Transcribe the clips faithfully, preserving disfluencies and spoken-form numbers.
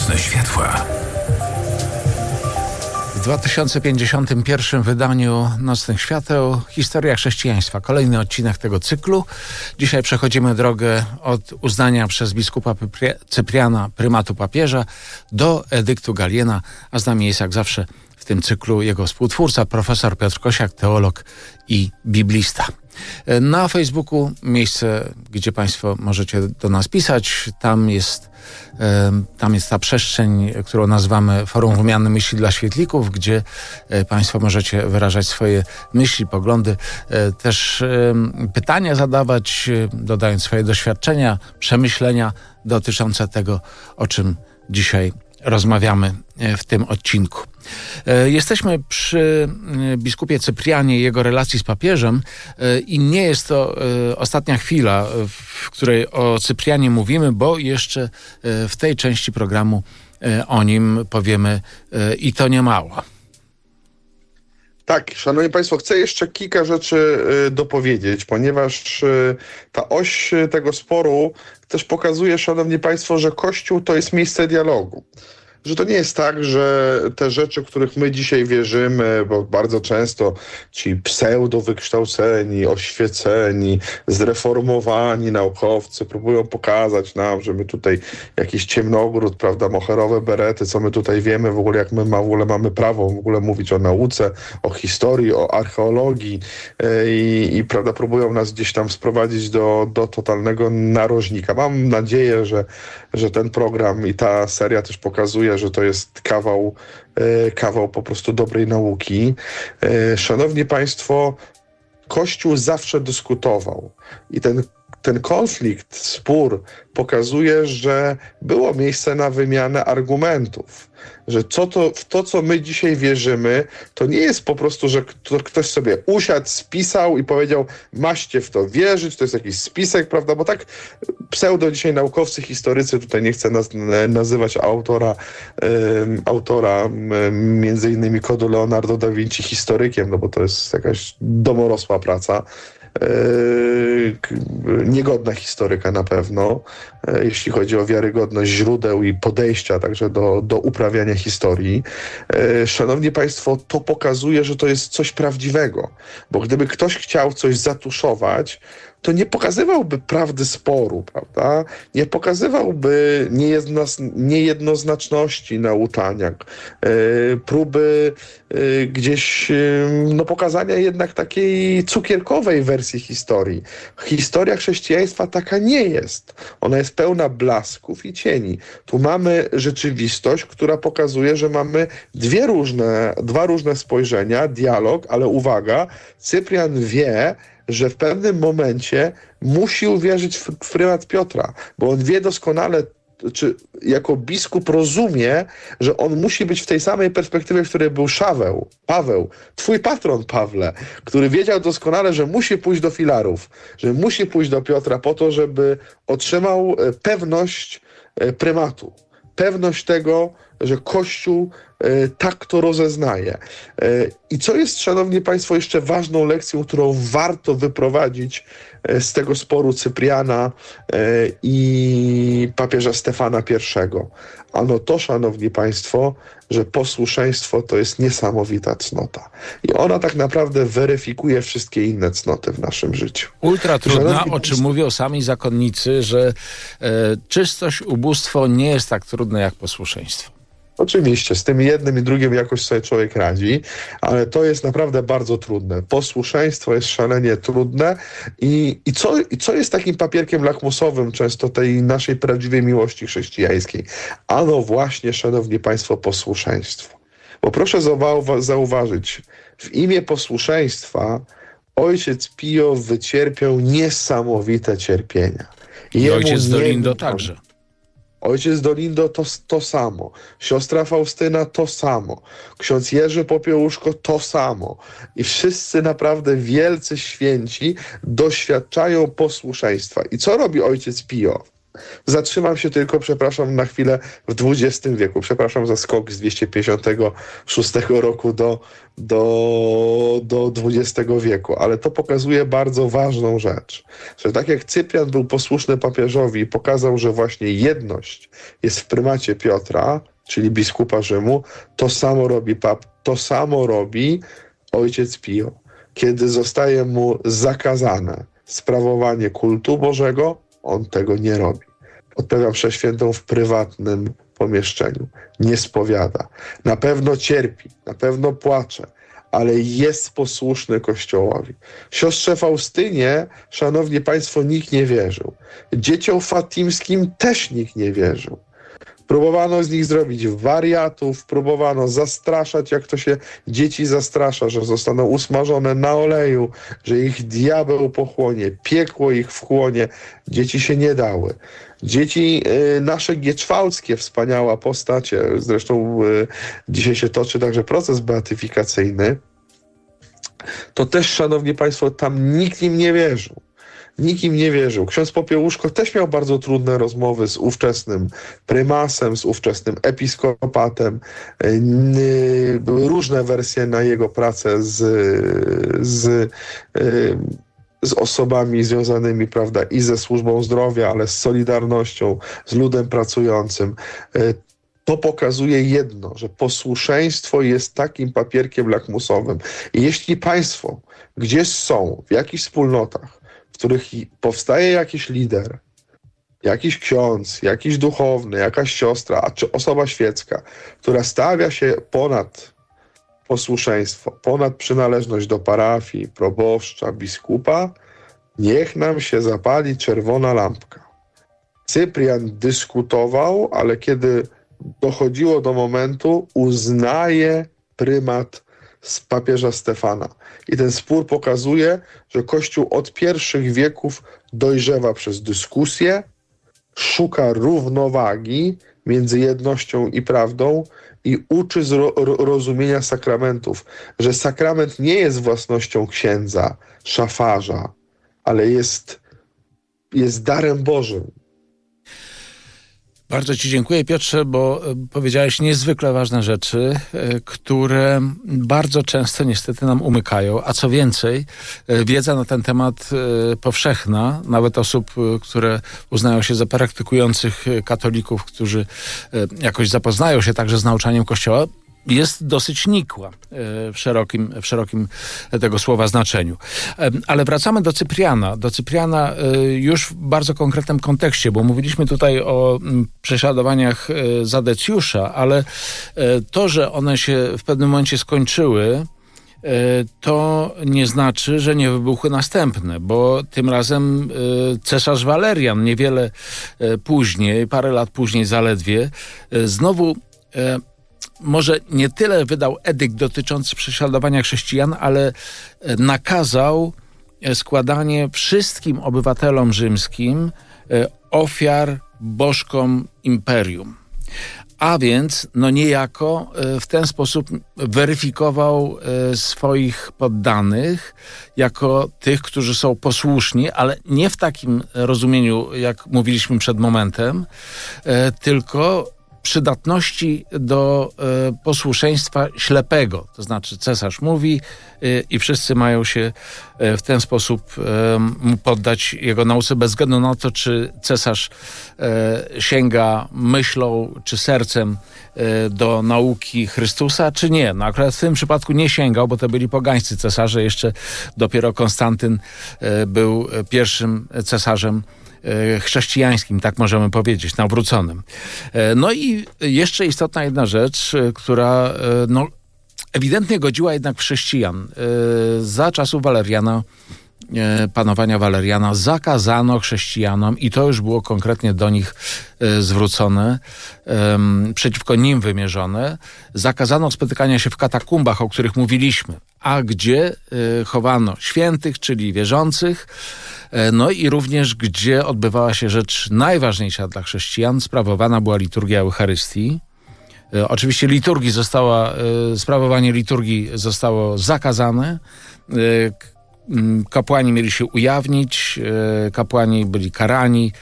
Nocne światła. W dwa tysiące pięćdziesiątym pierwszym wydaniu Nocnych Świateł historia chrześcijaństwa. Kolejny odcinek tego cyklu. Dzisiaj przechodzimy drogę od uznania przez biskupa Cypriana prymatu papieża do edyktu Galiena, a z nami jest jak zawsze w tym cyklu jego współtwórca, profesor Piotr Kosiak, teolog i biblista. Na Facebooku miejsce, gdzie Państwo możecie do nas pisać. Tam jest, tam jest ta przestrzeń, którą nazywamy Forum Wymiany Myśli dla Świetlików, gdzie Państwo możecie wyrażać swoje myśli, poglądy, też pytania zadawać, dodając swoje doświadczenia, przemyślenia dotyczące tego, o czym dzisiaj rozmawiamy w tym odcinku. Jesteśmy przy biskupie Cyprianie i jego relacji z papieżem i nie jest to ostatnia chwila, w której o Cyprianie mówimy, bo jeszcze w tej części programu o nim powiemy i to nie mało. Tak, szanowni państwo, chcę jeszcze kilka rzeczy dopowiedzieć, ponieważ ta oś tego sporu też pokazuje, szanowni państwo, że Kościół to jest miejsce dialogu. Że to nie jest tak, że te rzeczy, w których my dzisiaj wierzymy, bo bardzo często ci pseudo-wykształceni, oświeceni, zreformowani naukowcy próbują pokazać nam, że my tutaj jakiś ciemnogród, prawda, moherowe berety, co my tutaj wiemy w ogóle, jak my ma, w ogóle mamy prawo w ogóle mówić o nauce, o historii, o archeologii i, i prawda, próbują nas gdzieś tam sprowadzić do, do totalnego narożnika. Mam nadzieję, że, że ten program i ta seria też pokazuje, że to jest kawał, kawał po prostu dobrej nauki. Szanowni państwo, Kościół zawsze dyskutował i ten, ten konflikt, spór pokazuje, że było miejsce na wymianę argumentów. Że co to, w to, co my dzisiaj wierzymy, to nie jest po prostu, że ktoś sobie usiadł, spisał i powiedział, maście w to wierzyć, to jest jakiś spisek, prawda, bo tak pseudo dzisiaj naukowcy, historycy, tutaj nie chcę naz nazywać autora, um, autora um, między innymi kodu Leonardo da Vinci historykiem, no bo to jest jakaś domorosła praca. Yy, niegodna historyka na pewno, yy, jeśli chodzi o wiarygodność źródeł i podejścia także do, do uprawiania historii. Yy, szanowni państwo, to pokazuje, że to jest coś prawdziwego, bo gdyby ktoś chciał coś zatuszować, to nie pokazywałby prawdy sporu, prawda? Nie pokazywałby niejednos, niejednoznaczności nauczania, yy, próby yy, gdzieś yy, no, pokazania jednak takiej cukierkowej wersji historii. Historia chrześcijaństwa taka nie jest. Ona jest pełna blasków i cieni. Tu mamy rzeczywistość, która pokazuje, że mamy dwie różne, dwa różne spojrzenia, dialog, ale uwaga, Cyprian wie, że w pewnym momencie musi uwierzyć w, w prymat Piotra, bo on wie doskonale, czy jako biskup rozumie, że on musi być w tej samej perspektywie, w której był Szaweł, Paweł, twój patron Pawle, który wiedział doskonale, że musi pójść do filarów, że musi pójść do Piotra po to, żeby otrzymał pewność prymatu. Pewność tego, że Kościół e, tak to rozeznaje. E, I co jest, szanowni państwo, jeszcze ważną lekcją, którą warto wyprowadzić e, z tego sporu Cypriana e, i papieża Stefana pierwszego. Ano to, szanowni państwo, że posłuszeństwo to jest niesamowita cnota. I ona tak naprawdę weryfikuje wszystkie inne cnoty w naszym życiu. Ultra trudna, o czym mówią sami zakonnicy, że e, czystość, ubóstwo nie jest tak trudne jak posłuszeństwo. Oczywiście, z tym jednym i drugim jakoś sobie człowiek radzi, ale to jest naprawdę bardzo trudne. Posłuszeństwo jest szalenie trudne i, i, co, i co jest takim papierkiem lakmusowym często tej naszej prawdziwej miłości chrześcijańskiej? Ano właśnie, szanowni państwo, posłuszeństwo. Bo proszę zauwa- zauważyć, w imię posłuszeństwa ojciec Pio wycierpiał niesamowite cierpienia. I ojciec Dolindo także. Ojciec Dolindo to, to samo. Siostra Faustyna to samo. Ksiądz Jerzy Popiełuszko to samo. I wszyscy naprawdę wielcy święci doświadczają posłuszeństwa. I co robi ojciec Pio? Zatrzymam się tylko, przepraszam, na chwilę w dwudziestym wieku. Przepraszam za skok z dwieście pięćdziesiątego szóstego roku do, do, do dwudziestego wieku, ale to pokazuje bardzo ważną rzecz, że tak jak Cyprian był posłuszny papieżowi i pokazał, że właśnie jedność jest w prymacie Piotra, czyli biskupa Rzymu, to samo robi pap, to samo robi ojciec Pio. Kiedy zostaje mu zakazane sprawowanie kultu Bożego, on tego nie robi. Odprawia mszę świętą w prywatnym pomieszczeniu. Nie spowiada. Na pewno cierpi, na pewno płacze, ale jest posłuszny Kościołowi. Siostrze Faustynie, szanowni państwo, nikt nie wierzył. Dzieciom fatimskim też nikt nie wierzył. Próbowano z nich zrobić wariatów, próbowano zastraszać, jak to się dzieci zastrasza, że zostaną usmażone na oleju, że ich diabeł pochłonie, piekło ich wchłonie. Dzieci się nie dały. Dzieci y, nasze gieczwałckie, wspaniała postać, zresztą y, dzisiaj się toczy także proces beatyfikacyjny, to też, szanowni państwo, tam nikt im nie wierzył. Nikt im nie wierzył. Ksiądz Popiełuszko też miał bardzo trudne rozmowy z ówczesnym prymasem, z ówczesnym episkopatem. Były różne wersje na jego pracę z, z, z osobami związanymi, prawda, i ze służbą zdrowia, ale z Solidarnością, z ludem pracującym. To pokazuje jedno, że posłuszeństwo jest takim papierkiem lakmusowym. I jeśli państwo gdzieś są, w jakichś wspólnotach, w których powstaje jakiś lider, jakiś ksiądz, jakiś duchowny, jakaś siostra, czy osoba świecka, która stawia się ponad posłuszeństwo, ponad przynależność do parafii, proboszcza, biskupa, niech nam się zapali czerwona lampka. Cyprian dyskutował, ale kiedy dochodziło do momentu, uznaje prymat z papieża Stefana. I ten spór pokazuje, że Kościół od pierwszych wieków dojrzewa przez dyskusję, szuka równowagi między jednością i prawdą i uczy zrozumienia sakramentów, że sakrament nie jest własnością księdza, szafarza, ale jest, jest darem Bożym. Bardzo ci dziękuję, Piotrze, bo powiedziałeś niezwykle ważne rzeczy, które bardzo często niestety nam umykają, a co więcej, wiedza na ten temat powszechna, nawet osób, które uznają się za praktykujących katolików, którzy jakoś zapoznają się także z nauczaniem Kościoła, jest dosyć nikła w szerokim, w szerokim tego słowa znaczeniu. Ale wracamy do Cypriana. Do Cypriana już w bardzo konkretnym kontekście, bo mówiliśmy tutaj o prześladowaniach za Decjusza, ale to, że one się w pewnym momencie skończyły, to nie znaczy, że nie wybuchły następne, bo tym razem cesarz Walerian niewiele później, parę lat później zaledwie, znowu może nie tyle wydał edykt dotyczący prześladowania chrześcijan, ale nakazał składanie wszystkim obywatelom rzymskim ofiar bożkom imperium. A więc no niejako w ten sposób weryfikował swoich poddanych jako tych, którzy są posłuszni, ale nie w takim rozumieniu, jak mówiliśmy przed momentem, tylko przydatności do e, posłuszeństwa ślepego. To znaczy cesarz mówi e, i wszyscy mają się e, w ten sposób e, mu poddać jego nauce bez względu na to, czy cesarz e, sięga myślą czy sercem e, do nauki Chrystusa, czy nie. No akurat w tym przypadku nie sięgał, bo to byli pogańscy cesarze. Jeszcze dopiero Konstantyn e, był pierwszym cesarzem chrześcijańskim, tak możemy powiedzieć, nawróconym. No i jeszcze istotna jedna rzecz, która no, ewidentnie godziła jednak w chrześcijan. Za czasów Waleriana, panowania Waleriana, zakazano chrześcijanom, i to już było konkretnie do nich zwrócone, przeciwko nim wymierzone, zakazano spotykania się w katakumbach, o których mówiliśmy, a gdzie chowano świętych, czyli wierzących, no i również gdzie odbywała się rzecz najważniejsza dla chrześcijan, sprawowana była liturgia Eucharystii. Oczywiście liturgii została, sprawowanie liturgii zostało zakazane. Kapłani mieli się ujawnić, kapłani byli karani,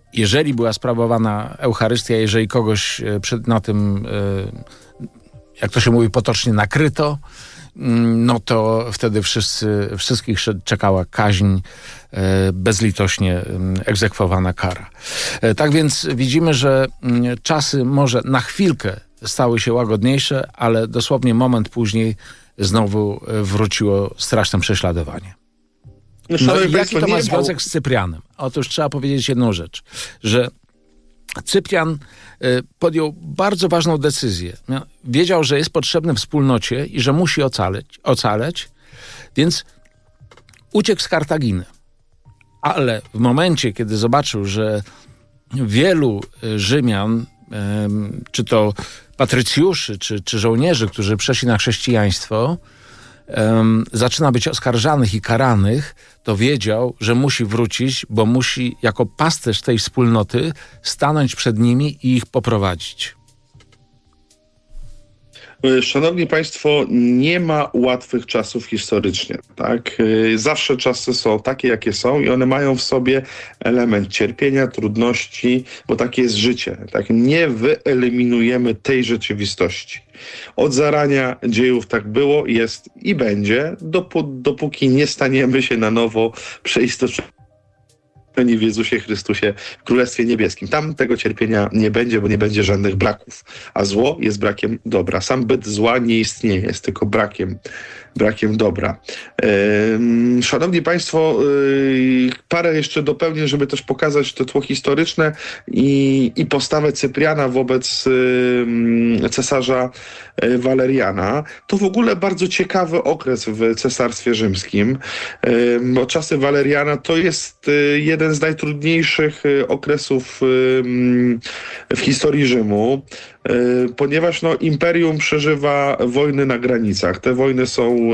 jeżeli była sprawowana Eucharystia, jeżeli kogoś przed, na tym, jak to się mówi potocznie, nakryto, no to wtedy wszyscy, wszystkich czekała kaźń, bezlitośnie egzekwowana kara. Tak więc widzimy, że czasy może na chwilkę stały się łagodniejsze, ale dosłownie moment później znowu wróciło straszne prześladowanie. No i jaki to ma związek z Cyprianem? Otóż trzeba powiedzieć jedną rzecz, że Cyprian podjął bardzo ważną decyzję. Wiedział, że jest potrzebny wspólnocie i że musi ocaleć, ocaleć, więc uciekł z Kartaginy. Ale w momencie, kiedy zobaczył, że wielu Rzymian, czy to patrycjuszy, czy, czy żołnierzy, którzy przeszli na chrześcijaństwo, Um, zaczyna być oskarżanych i karanych, to wiedział, że musi wrócić, bo musi jako pasterz tej wspólnoty stanąć przed nimi i ich poprowadzić. Szanowni Państwo, nie ma łatwych czasów historycznie, tak? Zawsze czasy są takie, jakie są i one mają w sobie element cierpienia, trudności, bo takie jest życie, tak? Nie wyeliminujemy tej rzeczywistości. Od zarania dziejów tak było, jest i będzie, dopó- dopóki nie staniemy się na nowo przeistoczeni w Jezusie Chrystusie w Królestwie Niebieskim. Tam tego cierpienia nie będzie, bo nie będzie żadnych braków. A zło jest brakiem dobra. Sam byt zła nie istnieje, jest tylko brakiem, brakiem dobra. Yy, szanowni Państwo, yy, parę jeszcze dopełnię, żeby też pokazać to tło historyczne i, i postawę Cypriana wobec yy, cesarza Waleriana. To w ogóle bardzo ciekawy okres w Cesarstwie Rzymskim, yy, bo czasy Waleriana to jest yy, jeden z najtrudniejszych okresów w historii Rzymu, ponieważ no, imperium przeżywa wojny na granicach. Te wojny są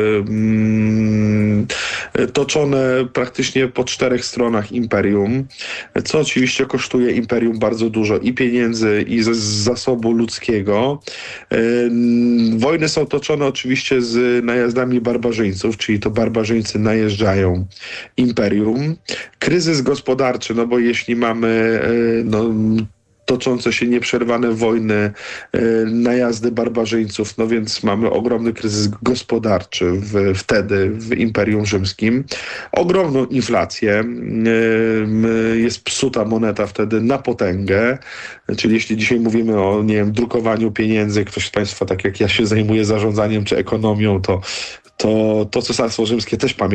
toczone praktycznie po czterech stronach imperium, co oczywiście kosztuje imperium bardzo dużo i pieniędzy, i z zasobu ludzkiego. Wojny są toczone oczywiście z najazdami barbarzyńców, czyli to barbarzyńcy najeżdżają imperium. Kryzys gospodarczy, no bo jeśli mamy no, toczące się nieprzerwane wojny, najazdy barbarzyńców, no więc mamy ogromny kryzys gospodarczy w, wtedy w Imperium Rzymskim. Ogromną inflację. Jest psuta moneta wtedy na potęgę. Czyli jeśli dzisiaj mówimy o, nie wiem, drukowaniu pieniędzy, ktoś z Państwa, tak jak ja się zajmuję zarządzaniem czy ekonomią, to to, to Cesarstwo Rzymskie też pamięta